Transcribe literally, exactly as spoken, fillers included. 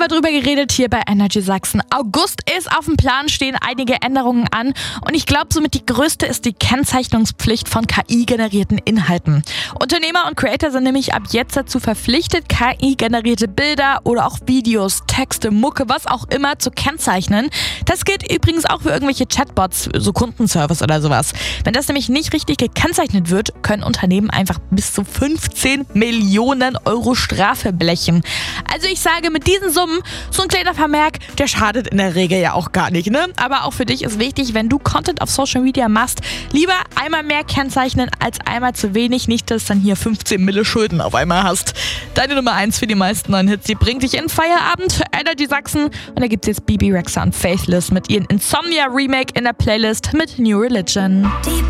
mal drüber geredet hier bei Energy Sachsen. August ist auf dem Plan, stehen einige Änderungen an und ich glaube, somit die größte ist die Kennzeichnungspflicht von K I-generierten Inhalten. Unternehmer und Creator sind nämlich ab jetzt dazu verpflichtet, K I-generierte Bilder oder auch Videos, Texte, Mucke, was auch immer zu kennzeichnen. Das gilt übrigens auch für irgendwelche Chatbots, so Kundenservice oder sowas. Wenn das nämlich nicht richtig gekennzeichnet wird, können Unternehmen einfach bis zu fünfzehn Millionen Euro Strafe blechen. Also ich sage, mit diesen Summen, so ein kleiner Vermerk, der schadet in der Regel ja auch gar nicht, ne? Aber auch für dich ist wichtig, wenn du Content auf Social Media machst, lieber einmal mehr kennzeichnen als einmal zu wenig, nicht, dass du dann hier fünfzehn Mille Schulden auf einmal hast. Deine Nummer eins für die meisten neuen Hits, die bringt dich in Feierabend, Energy Sachsen. Und da gibt's jetzt Bebe Rexha und Faithless mit ihren Insomnia Remake in der Playlist mit New Religion.